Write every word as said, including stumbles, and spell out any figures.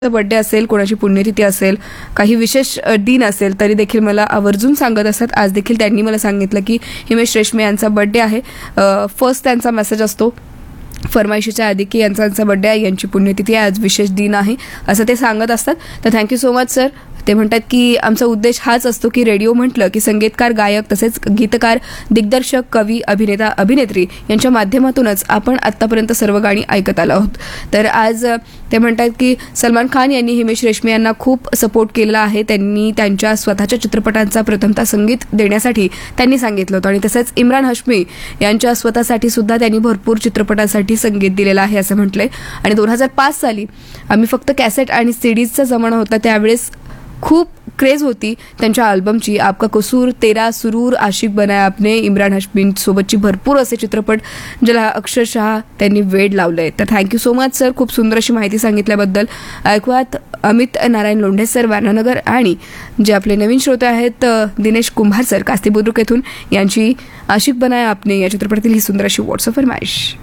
Birthday असेल, कोणाची पुण्यतिथी असेल, काही विशेष अ, दिन असेल तरी देखील मला आवर्जून सांगत असतात. आज देखील त्यांनी मला सांगितलं की हिमेश रेशमिया यांचा बर्थडे आहे. फर्स्ट त्यांचा मेसेज असतो फरमाईशीच्या आधी की यांचा यांचा बर्थडे आहे, यांची पुण्यतिथी आहे, आज विशेष दिन आहे, असं ते सांगत असतात. तर थँक्यू सो मच सर. ते म्हणतात की आमचा उद्देश हाच असतो की रेडिओ म्हटलं की संगीतकार, गायक, तसेच गीतकार, दिग्दर्शक, कवी, अभिनेता, अभिनेत्री यांच्या माध्यमातूनच आपण आत्तापर्यंत सर्व गाणी ऐकत आलो आहोत. तर आज अ, ते म्हणतात की सलमान खान यांनी हिमेश रेशमिया यांना खूप सपोर्ट केलेला आहे. त्यांनी त्यांच्या स्वतःच्या चित्रपटांचा प्रथमतः संगीत देण्यासाठी त्यांनी सांगितलं होतं आणि तसंच इम्रान हाशमी यांच्या स्वतःसाठी सुद्धा त्यांनी भरपूर चित्रपटांसाठी संगीत दिलेलं आहे असं म्हटलंय. आणि दोन हजार पाच साली आम्ही फक्त कॅसेट आणि सीडीजचा जमाना होता, त्यावेळेस खूप क्रेज होती त्यांच्या अल्बमची. आपका कसूर, तेरा सुरूर, आशिक बनाया आपने, इम्रान हाशमींसोबतची भरपूर असे चित्रपट ज्याला अक्षरशः त्यांनी वेड लावलंय. तर थँक्यू सो मच सर, खूप सुंदर अशी माहिती सांगितल्याबद्दल. ऐकूयात अमित नारायण लोंढे सर वारणानगर आणि जे आपले नवीन श्रोते आहेत अ, दिनेश कुंभार सर कास्ती बुद्रुक येथून यांची आशिक बनाया आपने या चित्रपटातील ही सुंदर अशी व्हॉट्सअप फरमाईश.